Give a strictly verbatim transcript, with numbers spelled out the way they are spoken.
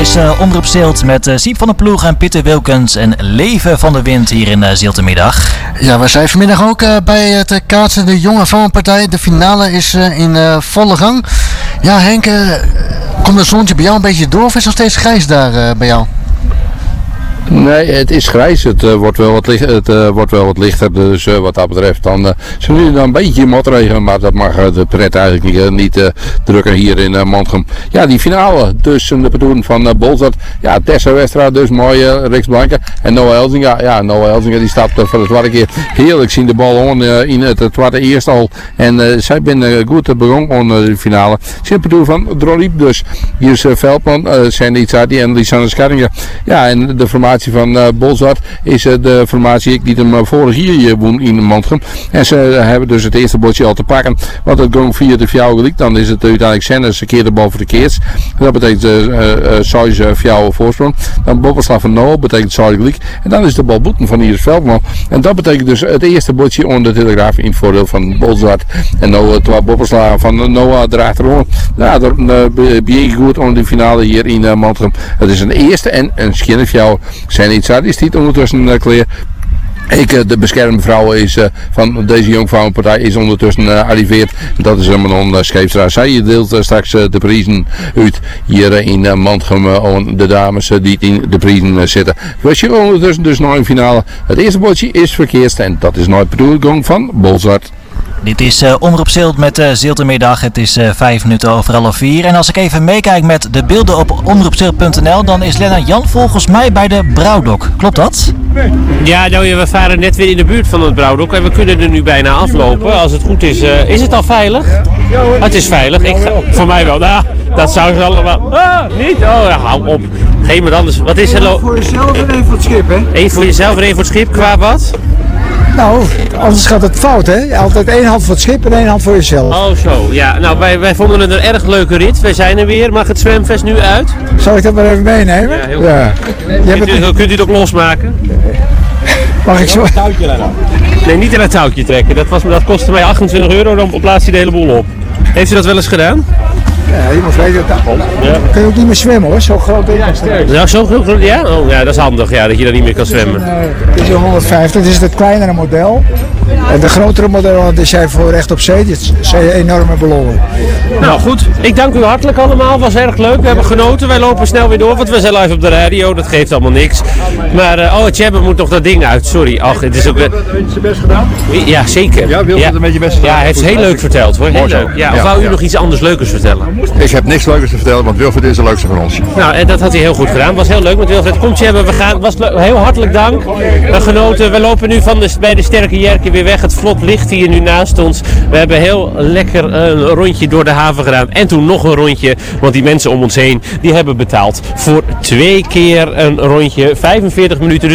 is uh, Omroep Zilt met uh, Siep van der Ploeg en Pieter Wilkens en Leven van de Wind hier in uh, Ziltermiddag. Ja, we zijn vanmiddag ook uh, bij het uh, kaatsen de Jonge Vrouwenpartij. De finale is uh, in uh, volle gang. Ja, Henk, uh, komt het zonnetje bij jou een beetje door of is het nog steeds grijs daar uh, bij jou? Nee, het is grijs. Het, uh, wordt, wel wat licht, het uh, wordt wel wat lichter. Dus uh, wat dat betreft dan uh, ze nu dan een beetje motregen. Maar dat mag uh, de pret eigenlijk niet, uh, niet uh, drukken hier in uh, Mantrum. Ja, die finale tussen de partoen van uh, Bolzart. Ja, Tessa Westra dus mooi uh, rechtsblanke. En Noah Elzinga. Ja, Noah Elzinga die staat uh, voor de tweede keer heerlijk zien de bal on, uh, in het uh, tweede eerste al. En uh, zij zijn uh, goed uh, begonnen onder de finale. Ze de partoen van Droliep dus. Hier is uh, Veldman, uh, Sandy Itzadi en Lisanne Scharingen. Ja, en de formatie van uh, Bolzart is uh, de formatie die hem uh, vorig jaar won in Mantrum. En ze uh, hebben dus het eerste bordje al te pakken. Want het ging via de Fjouwen Liek. Dan is het uiteindelijk Sennis een keer de bal voor de keers. Dat betekent uh, uh, Sois uh, Fjouwen voorsprong. Dan Bobberslag van Noel betekent Sois Liek. En dan is de bal boeten van Iris Veldman. En dat betekent dus het eerste bordje onder de Telegraaf in het voordeel van Bolzart. En nou uh, twee Bobberslagen van Noah erachter. Ja, dat uh, ben je goed onder de finale hier in uh, Mantrum. Het is een eerste en een schinnen Fjouwen. Zijn iets uit is dit ondertussen uh, clear. Ik, de beschermde vrouw is, uh, van deze jongvrouwenpartij is ondertussen uh, arriveerd. Dat is Manon uh, Scheepstra. Zij deelt uh, straks uh, de prijzen uit hier uh, in uh, Mantrum. Uh, de dames uh, die in de prijzen uh, zitten. We zien ondertussen dus nog een finale. Het eerste bordje is verkeerd en dat is nooit bedoeling van Bolzart. Dit is uh, Omroep Zilt met uh, Ziltermiddag. Het is uh, vijf minuten over half vier. En als ik even meekijk met de beelden op omroepzilt punt n l, dan is Lennart Jan volgens mij bij de Brouwdok. Klopt dat? Ja, nou, we varen net weer in de buurt van het Brouwdok en we kunnen er nu bijna aflopen. Als het goed is, uh, is het al veilig? Oh, het is veilig. Ik ga, voor mij wel. Nou, dat zou ik allemaal. Ah, niet? Oh, ja, hou op. Geen maar anders. Wat is er? Eén voor jezelf en één voor het schip, hè? Eén voor jezelf en één voor het schip. Qua wat? Nou, anders gaat het fout, hè? Altijd één hand voor het schip en één hand voor jezelf. Oh, zo. Ja, nou, wij, wij vonden het een erg leuke rit. Wij zijn er weer. Mag het zwemvest nu uit? Zal ik dat maar even meenemen? Ja, heel ja. goed. Kunt, u, kunt u het ook losmaken? Mag ik zo? Nee, niet in het touwtje trekken. Dat, was, dat kostte mij achtentwintig euro, dan plaatst hij de hele boel op. Heeft u dat wel eens gedaan? Ja, iemand weet het. Ja. Kun je ook niet meer zwemmen, hoor. Zo groot is het. Ja, nou, zo groot? Ja? Oh, ja, dat is handig, ja, dat je dan niet meer kan zwemmen. Het is een honderdvijftig, dit is het kleinere model. En de grotere model, die zijn voor recht op zee, dit zijn enorme ballonnen. Nou goed, ik dank u hartelijk allemaal, het was erg leuk, we hebben genoten. Wij lopen snel weer door, want we zijn live op de radio, dat geeft allemaal niks. Maar, uh, oh, Tjebbe moet nog dat ding uit, sorry. Ach, het is ook... Uh... Heeft hij zijn best gedaan? Ja, zeker. Ja, Wil ja. het een beetje best gedaan? Ja, hij heeft het heel leuk verteld, hoor. Heel leuk. Ja, of ja, wou u ja. nog iets anders leukers vertellen? Ik heb niks leukers te vertellen, want Wilfred is de leukste van ons. Nou, en dat had hij heel goed gedaan. Was heel leuk met Wilfred. Kom Tjebbe, we gaan. Was leuk. Heel hartelijk dank. We genoten. We lopen nu van de, bij de Sterke Jerke weer weg. Het vlot ligt hier nu naast ons. We hebben heel lekker een rondje door de haven gedaan. En toen nog een rondje, want die mensen om ons heen, die hebben betaald voor twee keer een rondje. vijfenveertig minuten. Dus